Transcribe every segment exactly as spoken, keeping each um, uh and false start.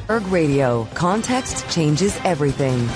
Bloomberg Radio. Context changes everything.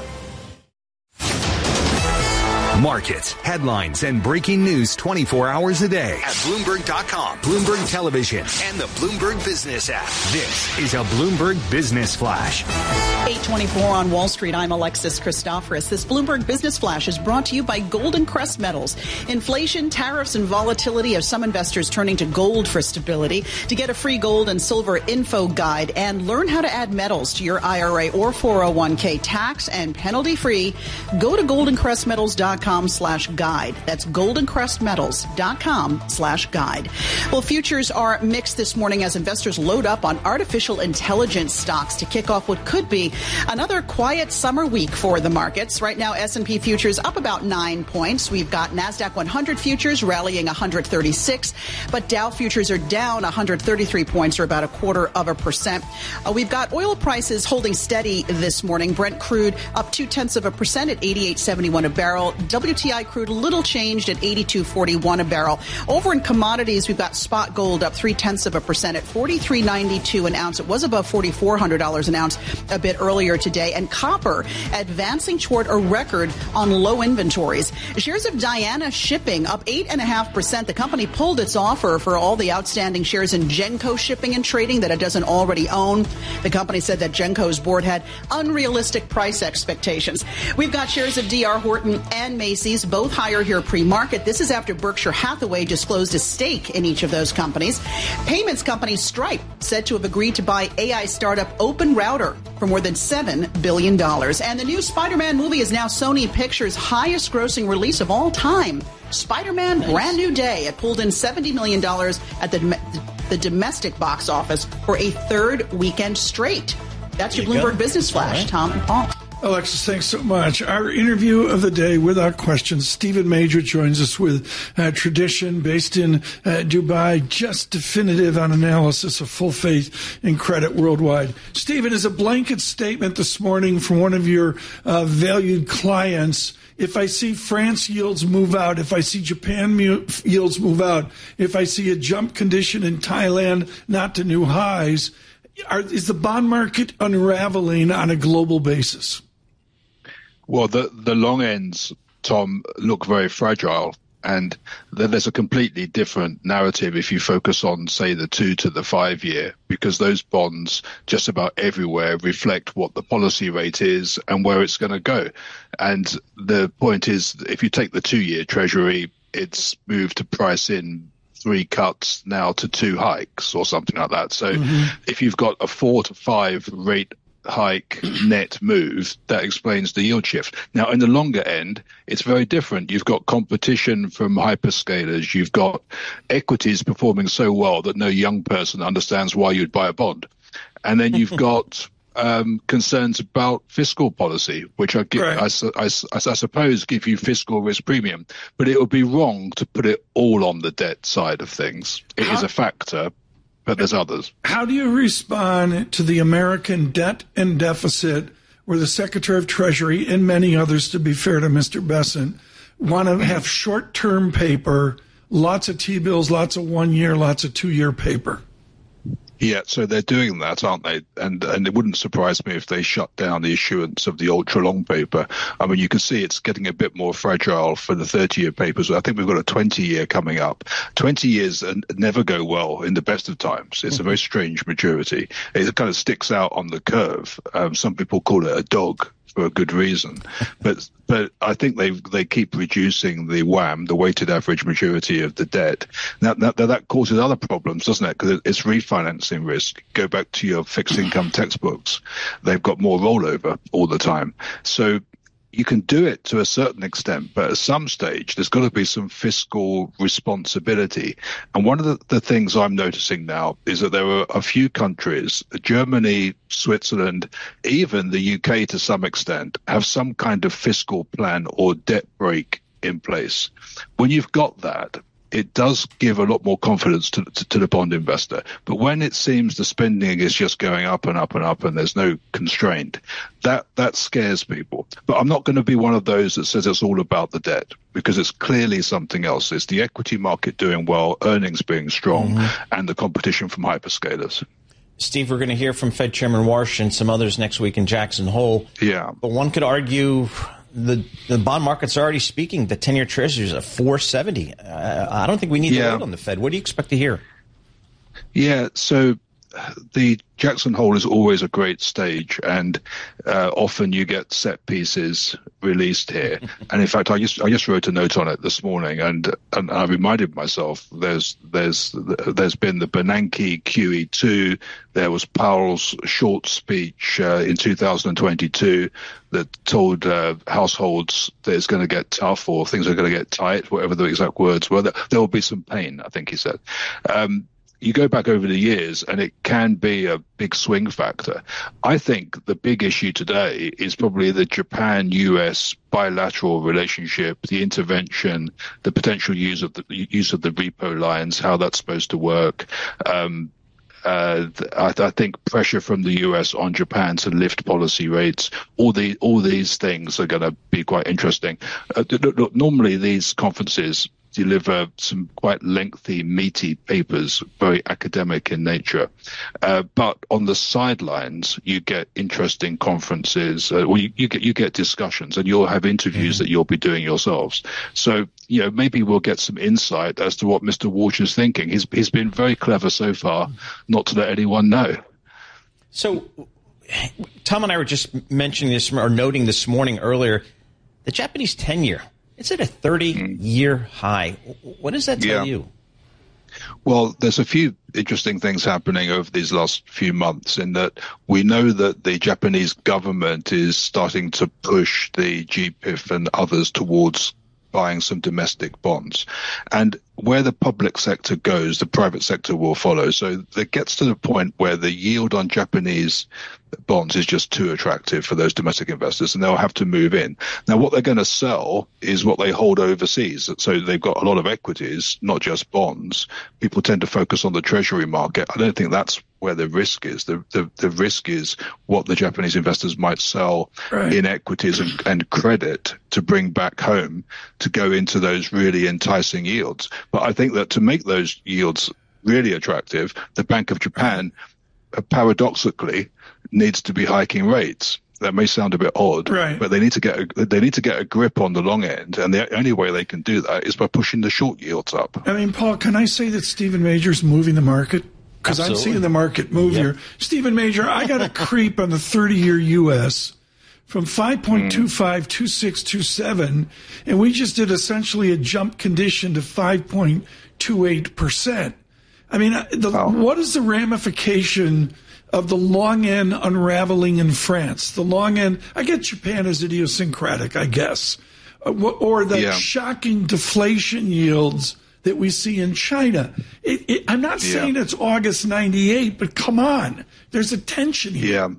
Markets, headlines, and breaking news twenty-four hours a day at Bloomberg dot com, Bloomberg Television, and the Bloomberg Business app. This is a Bloomberg Business Flash. eight twenty-four on Wall Street. I'm Alexis Christoforous. This Bloomberg Business Flash is brought to you by Golden Crest Metals. Inflation, tariffs, and volatility have some investors turning to gold for stability. To get a free gold and silver info guide and learn how to add metals to your I R A or four oh one k tax and penalty free, go to golden crest metals dot com slash guide. That's golden crest metals dot com slash guide. Well, futures are mixed this morning as investors load up on artificial intelligence stocks to kick off what could be another quiet summer week for the markets. Right now, S and P futures up about nine points. We've got NASDAQ one hundred futures rallying one hundred thirty-six, but Dow futures are down one hundred thirty-three points, or about a quarter of a percent. Uh, we've got oil prices holding steady this morning. Brent crude up two-tenths of a percent at eighty-eight seventy-one a barrel. W T I crude a little changed at eighty-two forty-one a barrel. Over in commodities, we've got spot gold up three-tenths of a percent at forty-three ninety-two an ounce. It was above forty-four hundred dollars an ounce a bit earlier today. And copper advancing toward a record on low inventories. Shares of Diana Shipping up eight point five percent. The company pulled its offer for all the outstanding shares in Genco Shipping and Trading that it doesn't already own. The company said that Genco's board had unrealistic price expectations. We've got shares of D R Horton and Macy's, both higher here pre-market. This is after Berkshire Hathaway disclosed a stake in each of those companies. Payments company Stripe said to have agreed to buy A I startup Open Router for more than seven billion dollars. And the new Spider-Man movie is now Sony Pictures' highest grossing release of all time. Spider-Man nice. Brand New Day. It pulled in seventy million dollars at the, the domestic box office for a third weekend straight. That's your Bloomberg go. Business Flash, right. Tom and Paul. Alexis, thanks so much. Our interview of the day, without question, Stephen Major joins us with uh, Tradition, based in uh, Dubai, just definitive on analysis of full faith in credit worldwide. Stephen, is a blanket statement this morning from one of your uh, valued clients. If I see France yields move out, if I see Japan mu- yields move out, if I see a jump condition in Thailand, not to new highs, are, is the bond market unraveling on a global basis? Well, the, the long ends, Tom, look very fragile. And then there's a completely different narrative if you focus on, say, the two to the five year, because those bonds just about everywhere reflect what the policy rate is and where it's going to go. And the point is, if you take the two year Treasury, it's moved to price in three cuts now to two hikes or something like that. So mm-hmm. if you've got a four to five rate hike net move, that explains the yield shift. Now, in the longer end, it's very different. You've got competition from hyperscalers. You've got equities performing so well that no young person understands why you'd buy a bond. And then you've got um, concerns about fiscal policy, which I, give, right. I, I, I, I suppose give you fiscal risk premium. But it would be wrong to put it all on the debt side of things. It How- is a factor, but there's others. How do you respond to the American debt and deficit, where the Secretary of Treasury and many others, to be fair to Mister Bessent, want to have short-term paper, lots of T-bills, lots of one-year, lots of two-year paper? Yeah, so they're doing that, aren't they? And and it wouldn't surprise me if they shut down the issuance of the ultra-long paper. I mean, you can see it's getting a bit more fragile for the thirty-year papers. I think we've got a twenty-year coming up. twenty years never go well in the best of times. It's a very strange maturity. It kind of sticks out on the curve. Um, some people call it a dog, for a good reason. But but I think they they keep reducing the W A M, the weighted average maturity of the debt. Now, now that causes other problems, doesn't it? Because it's refinancing risk. Go back to your fixed income textbooks. They've got more rollover all the time. So you can do it to a certain extent, but at some stage, there's got to be some fiscal responsibility. And one of the, the things I'm noticing now is that there are a few countries, Germany, Switzerland, even the U K to some extent, have some kind of fiscal plan or debt brake in place. When you've got that, it does give a lot more confidence to, to, to the bond investor. But when it seems the spending is just going up and up and up and there's no constraint, that, that scares people. But I'm not going to be one of those that says it's all about the debt, because it's clearly something else. It's the equity market doing well, earnings being strong, mm-hmm. and the competition from hyperscalers. Steve, we're going to hear from Fed Chairman Warsh and some others next week in Jackson Hole. Yeah. But one could argue the the bond market's already speaking. The ten-year Treasury is at four seventy. Uh, I don't think we need yeah. to wait on the Fed. What do you expect to hear? Yeah, so the Jackson Hole is always a great stage, and uh, often you get set pieces released here. And in fact, I just I just wrote a note on it this morning, and and I reminded myself there's there's there's been the Bernanke Q E two, there was Powell's short speech uh, in two thousand twenty-two that told uh, households that it's going to get tough or things are going to get tight, whatever the exact words were. There, there will be some pain, I think he said. Um, You go back over the years and it can be a big swing factor. I think the big issue today is probably the Japan U S bilateral relationship, the intervention, the potential use of the use of the repo lines, how that's supposed to work. Um, Uh, I, I think pressure from the U S on Japan to lift policy rates, all the all these things are going to be quite interesting. Uh, normally, these conferences deliver some quite lengthy, meaty papers, very academic in nature. Uh, but on the sidelines, you get interesting conferences, uh, or you, you get you get discussions, and you'll have interviews mm-hmm. that you'll be doing yourselves. So, you know, maybe we'll get some insight as to what Mister Warsh is thinking. He's he's been very clever so far, not to let anyone know. So, Tom and I were just mentioning this or noting this morning earlier, the Japanese ten-year. It's at a thirty-year high. What does that tell yeah. you? Well, there's a few interesting things happening over these last few months in that we know that the Japanese government is starting to push the G P I F and others towards buying some domestic bonds. And where the public sector goes, the private sector will follow. So it gets to the point where the yield on Japanese bonds is just too attractive for those domestic investors, and they'll have to move in. Now, what they're going to sell is what they hold overseas. So they've got a lot of equities, not just bonds. People tend to focus on the treasury market. I don't think that's where the risk is. The the, the risk is what the Japanese investors might sell right. in equities and, and credit to bring back home to go into those really enticing yields. But I think that to make those yields really attractive, the Bank of Japan, uh, paradoxically, needs to be hiking rates. That may sound a bit odd, right. but they need to get a, they need to get a grip on the long end, and the only way they can do that is by pushing the short yields up. I mean, Paul, can I say that Stephen Major's moving the market? Because I'm seeing the market move yep. here. Stephen Major, I got a creep on the thirty-year U S from five point two five two six two seven, and we just did essentially a jump condition to five point two eight percent. I mean, the, oh. what is the ramification of the long end unraveling in France? The long end, I get Japan is idiosyncratic, I guess, uh, or the yeah. shocking deflation yields that we see in China. It, it, I'm not yeah. saying it's August ninety-eight, but come on, there's a tension here. Yeah.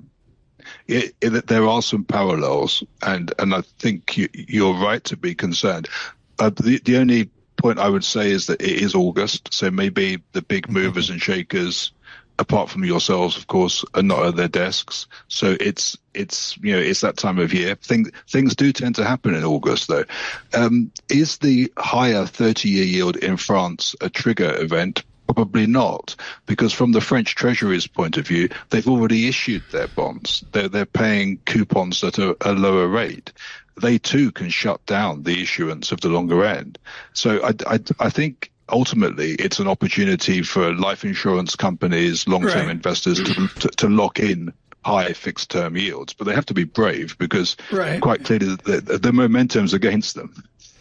It, it, there are some parallels, and, and I think you, you're right to be concerned. Uh, the, the only point I would say is that it is August, so maybe the big movers and shakers, apart from yourselves, of course, are not at their desks. So it's it's you know it's that time of year. Things things do tend to happen in August, though. Um, is the higher thirty-year yield in France a trigger event? Probably not, because from the French Treasury's point of view, they've already issued their bonds. They're they're paying coupons at a, a lower rate. They too can shut down the issuance of the longer end. So I I, I think. Ultimately, it's an opportunity for life insurance companies, long-term right. investors to, to to lock in high fixed-term yields. But they have to be brave because right. quite clearly the, the, the momentum's against them.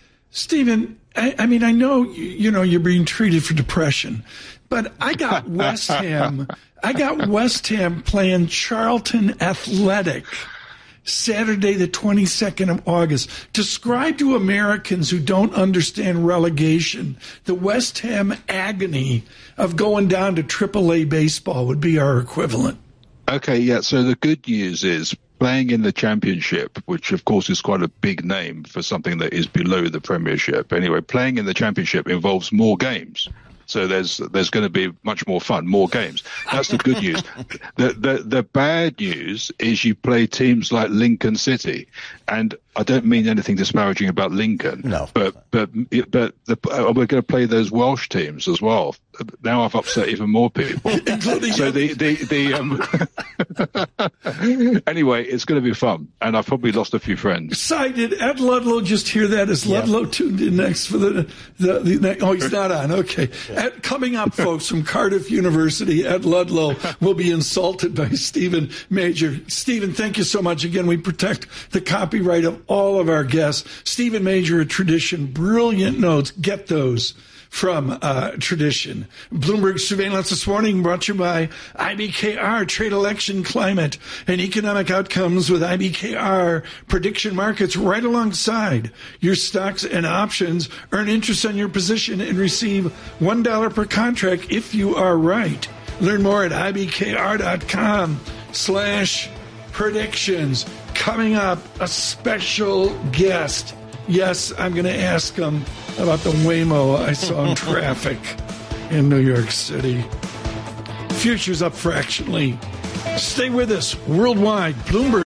Stephen, I, I mean, I know, you, you know, you're being treated for depression, but I got West Ham, I got West Ham playing Charlton Athletic Saturday, the twenty-second of August. Describe to Americans who don't understand relegation the West Ham agony of going down to triple A baseball would be our equivalent. Okay, yeah. So the good news is playing in the Championship, which of course is quite a big name for something that is below the Premiership. Anyway, playing in the Championship involves more games. So there's there's going to be much more fun, more games. That's the good news. The, the the bad news is you play teams like Lincoln City, and I don't mean anything disparaging about Lincoln. No, but but but the, uh, we're going to play those Welsh teams as well. Now I've upset even more people. So the the the um, anyway, it's going to be fun, and I've probably lost a few friends. Si, did Ed Ludlow just hear that? Is Yeah. Ludlow tuned in next for the the, the, the oh, he's not on. Okay, Ed, coming up, folks, from Cardiff University, Ed Ludlow will be insulted by Stephen Major. Stephen, thank you so much again. We protect the copyright of all of our guests. Stephen Major at Tradition, brilliant notes. Get those from uh, Tradition. Bloomberg Surveillance this morning brought to you by I B K R, Trade, Election, Climate, and Economic Outcomes with I B K R. Prediction markets right alongside your stocks and options. Earn interest on your position and receive one dollar per contract if you are right. Learn more at ibkr.com slash predictions. Coming up, a special guest. Yes, I'm going to ask him about the Waymo I saw in traffic in New York City. Futures up fractionally. Stay with us. Worldwide, Bloomberg.